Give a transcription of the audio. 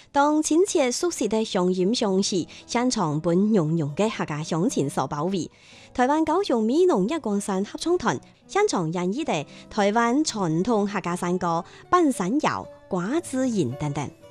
當親切熟悉的鄉音鄉事，現場本濃濃嘅客家鄉情所包圍。台灣高雄美濃日光山合唱團現場演繹的台灣傳統客家山歌《半山謠》《瓜子吟》等等。